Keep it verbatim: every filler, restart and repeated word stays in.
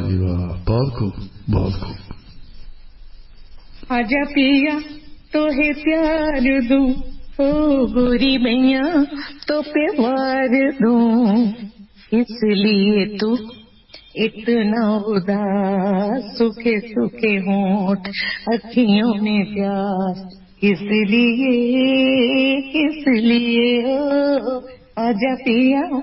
जी वाह, बहुत खूब, बहुत खूब। आजा पिया तो है प्यार दूं, ओ गोरी मैया तो प्यार दूं, इसलिए तू इतना उदास, सूखे सूखे होंठ अखियों में प्यास, किस लिए किस लिए ओ आजा पिया।